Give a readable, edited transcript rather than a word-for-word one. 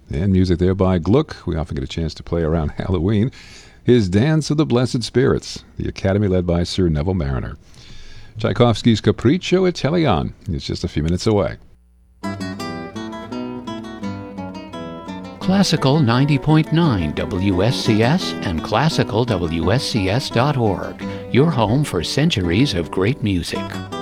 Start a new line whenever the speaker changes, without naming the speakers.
And music there by Gluck. We often get a chance to play around Halloween. His Dance of the Blessed Spirits, the Academy led by Sir Neville Mariner. Tchaikovsky's Capriccio Italian is just a few minutes away.
Classical 90.9 WSCS and classicalwscs.org, your home for centuries of great music.